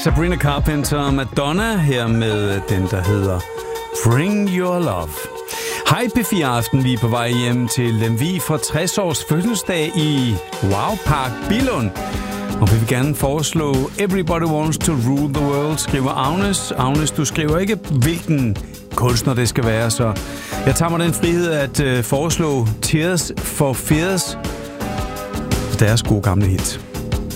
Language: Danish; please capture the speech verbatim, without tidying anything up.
Sabrina Carpenter og Madonna her med den, der hedder Bring Your Love. Hej P fire Aften, vi er på vej hjem til Lemvig for tres års fødselsdag i Wow Park Billund. Og vi vil gerne foreslå Everybody Wants to Rule the World, skriver Agnes. Agnes, du skriver ikke, hvilken kunstner det skal være, så jeg tager mig den frihed at øh, foreslå Tears for Fears, deres gode gamle hit.